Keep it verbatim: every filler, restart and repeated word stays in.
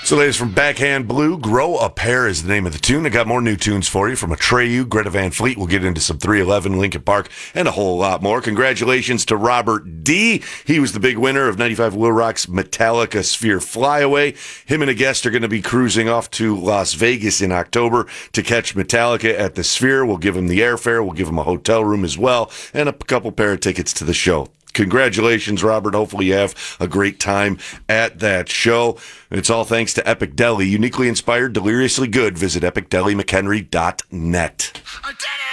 So, ladies, from Backhand Blue, Grow a Pair is the name of the tune. I got more new tunes for you from Atreyu, Greta Van Fleet. We'll get into some three eleven, Linkin Park, and a whole lot more. Congratulations to Robert D. He was the big winner of ninety-five Will Rock's Metallica Sphere Flyaway. Him and a guest are going to be cruising off to Las Vegas in October to catch Metallica at the Sphere. We'll give him the airfare. We'll give him a hotel room as well, and a couple pair of tickets to the show. Congratulations, Robert. Hopefully you have a great time at that show. It's all thanks to Epic Deli. Uniquely inspired, deliriously good. Visit epic deli mchenry dot net. I did it!